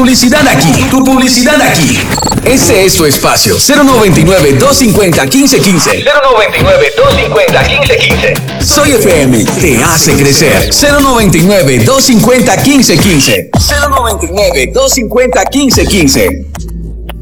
publicidad aquí, tu publicidad aquí. Ese es tu espacio. 099-250-1515. 099-250-1515. Soy FM, te hace crecer. 099-250-1515. 099-250-1515.